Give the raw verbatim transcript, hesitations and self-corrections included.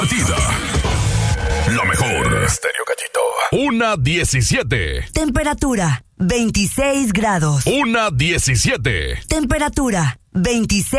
Lo mejor. Estéreo Gallito. Una diecisiete. Temperatura veintiséis grados. Una diecisiete. Temperatura veintiséis